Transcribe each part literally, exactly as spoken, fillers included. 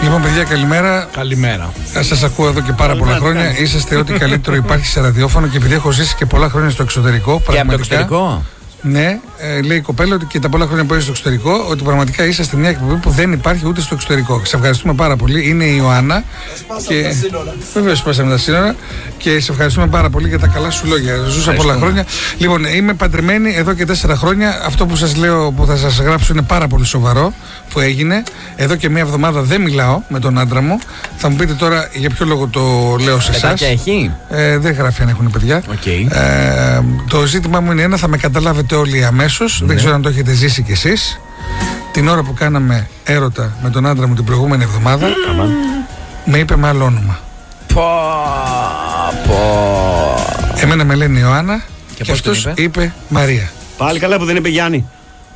Λοιπόν, παιδιά, καλημέρα. Καλημέρα. Σας ακούω εδώ και πάρα πολλά χρόνια. Είσαστε ό,τι καλύτερο υπάρχει σε ραδιόφωνο και επειδή έχω ζήσει και πολλά χρόνια στο εξωτερικό. Και από το εξωτερικό. Ναι, ε, λέει η κοπέλα ότι και τα πολλά χρόνια που είσαι στο εξωτερικό, ότι πραγματικά είσαστε μια εκπομπή που δεν υπάρχει ούτε στο εξωτερικό. Σε ευχαριστούμε πάρα πολύ. Είναι η Ιωάννα. Και... Βεβαίως, σπάσαμε τα σύνορα. Και σε ευχαριστούμε πάρα πολύ για τα καλά σου λόγια. Ζούσα πολλά χρόνια. Λοιπόν, είμαι παντρεμένη εδώ και τέσσερα χρόνια. Αυτό που σας λέω, που θα σας γράψω, είναι πάρα πολύ σοβαρό που έγινε. Εδώ και μία εβδομάδα δεν μιλάω με τον άντρα μου. Θα μου πείτε τώρα για ποιο λόγο το λέω σε εσάς. Έχει. Ε, δεν γράφει αν έχουν παιδιά. Okay. Ε, το ζήτημά μου είναι ένα, θα με καταλάβετε όλοι αμέσως. Ναι. Δεν ξέρω αν το έχετε ζήσει κι εσείς. Την ώρα που κάναμε έρωτα με τον άντρα μου την προηγούμενη εβδομάδα, mm. με είπε με άλλο όνομα. Πω, πω. Εμένα με λένε Ιωάννα και, και αυτός είπε? είπε Μαρία. Πάλι καλά που δεν είπε Γιάννη.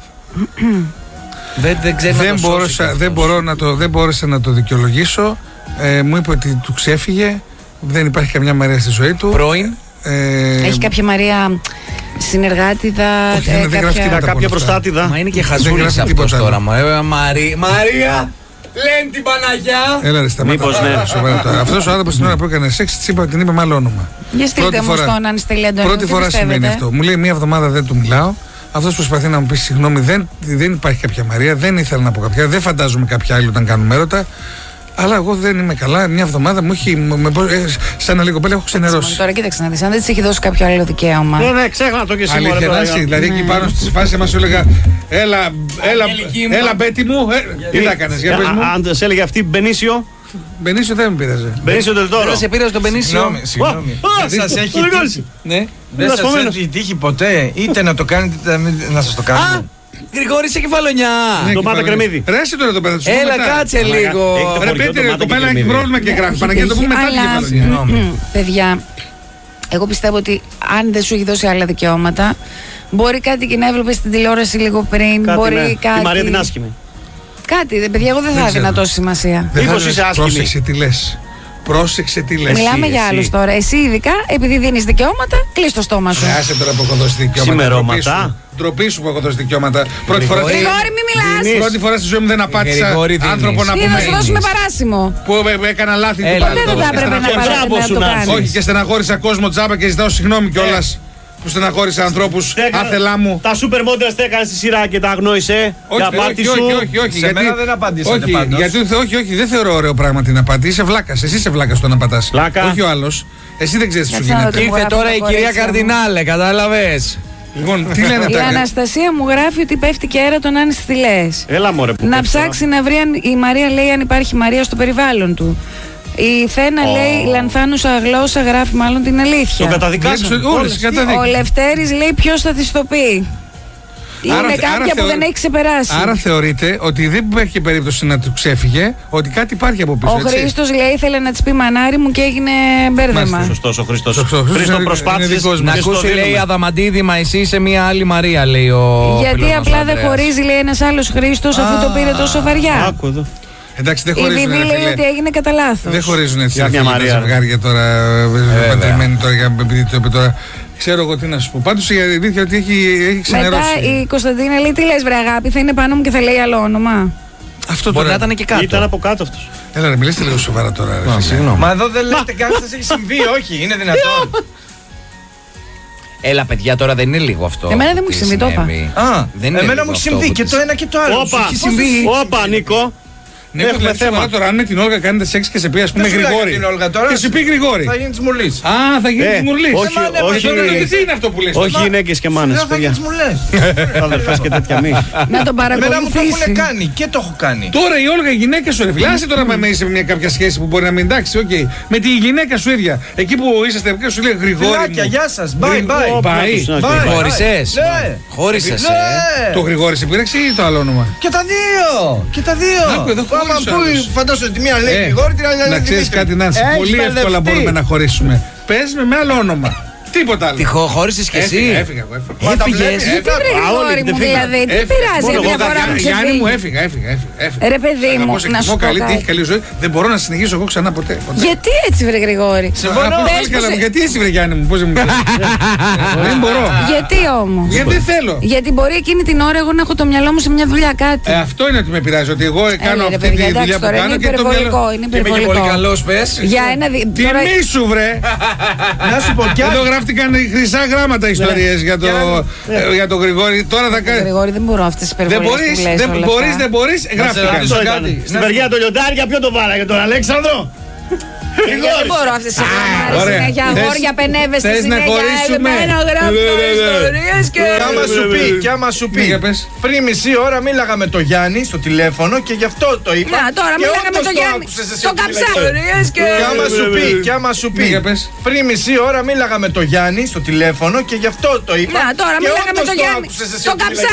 δεν, δεν, ξέρω δεν, να το μπόρεσα, δεν, μπορώ να το, δεν μπόρεσα να το δικαιολογήσω. Ε, μου είπε ότι του ξέφυγε. Δεν υπάρχει καμιά Μαρία στη ζωή του. Πρώην. Ε, Έχει κάποια Μαρία συνεργάτηδα, όχι, ε, δεν κάποια, κάποια, κάποια προστάτηδα. Μα είναι και χαζούλης αυτός τώρα. Μαρία, Μαρία, λένε την Παναγιά. Έλα ρε σταμάτα. Μήπως ναι. Αυτός ο άνθρωπος την ώρα που έκανε σεξ της είπα, την είπε με άλλο όνομα. Για στείλτε μου στον αν στείλει Αντώνη. Πρώτη φορά σημαίνει αυτό. Μου λέει μία εβδομάδα δεν του μιλάω. Αυτός προσπαθεί να μου πει συγγνώμη, δεν, δεν υπάρχει κάποια Μαρία, δεν ήθελα να πω κάποια, δεν φαντάζομαι κάποια άλλη όταν κάνουμε έρωτα. Αλλά εγώ δεν είμαι καλά. Μια εβδομάδα μου έχει. Με, με, σαν να λέει κοπέλα, έχω ξενερώσει. Τώρα κοίταξε να δεις, αν δεν της έχει δώσει κάποιο άλλο δικαίωμα. Ναι, ναι, ξέχνα το και εσύ. Αλήθεια, δηλαδή εκεί πάνω στη φάση μα έλεγα, έλα, έλα, έλα, Μπέτη μου. Τι θα έκανε, για πες μου. Αν σε έλεγε αυτή Μπενίσιο. Μπενίσιο δεν με πείραζε. Μπενίσιο δεν τώρα. Δεν σε πείραζε τον Μπενίσιο. Συγγνώμη. Δεν σας έχει τύχει. Δεν σας έχει τύχει ποτέ είτε να το κάνετε είτε να σας το κάνετε. Γρηγόρη σε κεφαλονιά. Ναι, ντομάτα κρεμμύδι. Ρέσει τώρα το παιδί. Έλα, κάτσε λίγο. Ρε Πέτρε, το κοπέλα έχει πρόβλημα και γράφει. Παναγία, το πούμε μετά την κεφαλονιά. Παιδιά, εγώ πιστεύω ότι αν δεν σου έχει δώσει άλλα δικαιώματα, μπορεί κάτι και να έβλεπε στην τηλεόραση λίγο πριν. Μπορεί κάτι. Τη Μαρία την άσχημη. Κάτι, παιδιά, εγώ δεν θα έδινα τόση σημασία. Μήπως είσαι άσχημη. Πρόσεξε τι λες. Πρόσεξε τι λες. Μιλάμε για άλλους τώρα. Εσύ ειδικά, επειδή δίνεις δικαιώματα, κλείς το στόμα σου. Άσε τώρα που έχω δώσει δικαιώματα. Σημερώματα. Ντροπή σου που έχω δώσει δικαιώματα. Πρώτη φορά. Γρηγόρη, μη μιλάς. Πρώτη φορά στη ζωή μου δεν απάτησα άνθρωπο να πούμε. Να σου δώσουμε παράσημο. Που έκανα λάθη. Ποτέ δεν θα έπρεπε να πάρει. Όχι, και στεναχώρησα κόσμο τζάμπα και ζητάω συγγνώμη κιόλας. Που στεναχώρησα ανθρώπους άθελά μου. Τα super models τα έκανε στη σειρά και τα αγνόησε. Όχι, όχι, όχι, όχι, όχι. Σε μένα δεν απαντήσατε πάντως. Όχι, όχι, δεν θεωρώ ωραίο πράγμα την απάτη. Είσαι βλάκας. Εσύ είσαι βλάκας το να πατάς. Όχι ο άλλος. Εσύ δεν ξέρεις τι σου γίνεται. Ήρθε τώρα η κυρία Καρδινάλε, κατάλαβες. Λοιπόν, τι λένε η τα... Αναστασία μου γράφει ότι πέφτει και έρωτον αν στις θηλαίες. Έλα μωρέ που να ψάξει να βρει αν η Μαρία λέει αν υπάρχει Μαρία στο περιβάλλον του. Η Θένα oh. λέει λανθάνουσα γλώσσα, γράφει μάλλον την αλήθεια. Το καταδικάσαμε. Ο Λευτέρης λέει ποιος θα της το πει. Είναι άρα, κάποια άρα που θεω... δεν έχει ξεπεράσει. Άρα θεωρείτε ότι δεν υπάρχει περίπτωση να του ξέφυγε, ότι κάτι υπάρχει από πίσω. Ο Χρήστος λέει ήθελε να της πει μανάρι μου και έγινε μπέρδεμα. Σωστός ο Χρήστος. Χρήστο προσπάθησες να ακούσει λέει Αδαμαντίδη, μα εσύ είσαι μια άλλη Μαρία λέει ο. Γιατί απλά δεν χωρίζει λέει ένας άλλος Χρήστος αφού το πήρε τόσο βαριά. Άκου εδώ. Εντάξει, δεν χωρίζουν. Η Βιβί λέει ότι έγινε κατά λάθος. Δεν χωρίζουν έτσι τα ζευγάρια τώρα, παντρεμένοι τώρα, επειδή το είπε τώρα. Ξέρω εγώ τι να σου πω. Πάντως η αλήθεια ότι έχει, έχει ξενερώσει. Μετά η Κωνσταντίνα λέει: τι λες, βρε αγάπη, θα είναι πάνω μου και θα λέει άλλο όνομα. Αυτό μπορεί τώρα να ήταν και κάτω. Ήταν από κάτω αυτός. Έλα, ρε, μιλήστε λίγο σοβαρά τώρα. Ρε, συγγνώμη. Μα εδώ δεν λέτε καν σας έχει συμβεί, όχι, είναι δυνατόν. Έλα, παιδιά, τώρα δεν είναι λίγο αυτό. Εμένα δεν μου έχει συμβεί, το είπα. Α, εμένα μου έχει συμβεί και το ένα και το άλλο. Όπα, Νίκο. Ναι, έχουμε θέμα τώρα. Αν με την Όλγα κάνετε σεξ και σε πει, α πούμε, Γρηγόρη. Και σου πει Γρηγόρη. Θα γίνει τη Μουρλή. Α, θα γίνει τη Μουρλή. Όχι, τι είναι αυτό που λες. Όχι γυναίκες και μάνες. Θα γίνει τη Μουρλή. Αδερφές και τέτοια μη. Να τον παρακολουθήσει. Εμένα μου το έχουν κάνει και το έχω κάνει. Τώρα η Όλγα η γυναίκα σου, ρε φιλάσαι τώρα με είσαι μια κάποια σχέση που μπορεί να μην εντάξει, οκ. Με τη γυναίκα σου ίδια. Εκεί που είσαστε και σου λέει Γρηγόρη. Φιλάκια, γεια σας. Bye bye. Χώρισες. Χώρισες. Το Γρηγόρη σε πήραξε ή το άλλο όνομα. Και τα δύο. Και τα δύο. Φαντάζομαι ότι μία λέει Γρηγόρη, την άλλη λέει. Να ξέρεις κάτι, Νάνση, πολύ εύκολα μπορούμε να χωρίσουμε. Πες με με άλλο όνομα. Τίποτα άλλο. Τη χώρισε κι εσύ. Έφυγα, έφυγα. Έφυγε. Γιατί βρε Γρηγόρη μου, δηλαδή, τι πειράζει μια φορά που Γιάννη μου, ξεφύγει. έφυγα, έφυγα. έφυγα. Ρε παιδί μου, να σου πω καλή τύχη, κάτι. καλή ζωή. Δεν μπορώ να συνεχίσω εγώ ξανά ποτέ. Γιατί έτσι βρε Γρηγόρη. Συμφωνώ. Γιατί έτσι βρε Γιάννη μου, πώς δεν μου πεις. Δεν μπορώ. Γιατί όμως. Γιατί δεν θέλω. Γιατί μπορεί εκείνη την ώρα εγώ να έχω το μυαλό μου σε μια δουλειά κάτι. Ε, αυτό είναι ότι με πειράζει. Ότι εγώ κάνω Έλα, ρε, αυτή παιδιά, τη εντάξει, δουλειά που τώρα κάνω είναι και το μυαλό. υπερβολικό. Είναι Είμαι και πολύ υπερβολικό. καλός, πες. Για ένα δι... τώρα- Τιμή σου βρε. Να σου πω κι Εδώ άλλο. γράφτηκαν χρυσά γράμματα ιστορίες για το- ε, για τον Γρηγόρη. Τώρα θα κάνει. Γρηγόρη, δεν μπορώ αυτές τις Δεν υπερβολές μπορείς, που λες δεν όλα μπορείς, αυτά. δεν μπορείς. Γράφτηκαν. ρωτήσω Αυτό κάτι. ήταν. Στην παιδιά το λιοντάρια, ποιο το βάλαγε τον Αλέξανδρο. Παιδιά, δεν μπορώ αυτές τις υπερβολές. ωραία. Συνέχεια Θες- αγόρια πενεύεστε θες να συνέχεια. χωρίσουμε? Εμένα γράφω ιστορίες και... Κι άμα σου πει, κι άμα σου Ναι, για πει. πες. Πριν μισή ώρα μίλαγα με το Γιάννη στο τηλέφωνο και γι' αυτό το είπα. Να, τώρα Και μίλαγα με όντως τον το Γιάννη. άκουσες εσύ Το ότι καψά. μιλάει. Και... Κι άμα σου πει, κι άμα σου Ναι, για πει. πες. Πριν μισή ώρα μίλαγα με το Γιάννη στο τηλέφωνο και γι' αυτό το είπα. Να, τώρα Και μίλαγα με όντως τον το Γιάννη. άκουσες εσύ Το ότι μιλάει. καψά.